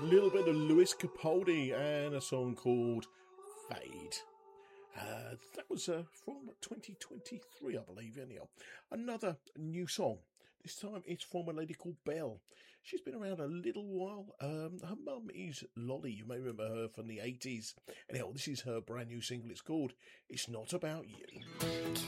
little bit of Lewis Capaldi and a song called Fade. That was from 2023, I believe, anyhow. Another new song. This time it's from a lady called Belle. She's been around a little while. Her mum is Lolly. You may remember her from the 80s. Anyhow, this is her brand new single. It's called It's Not About You.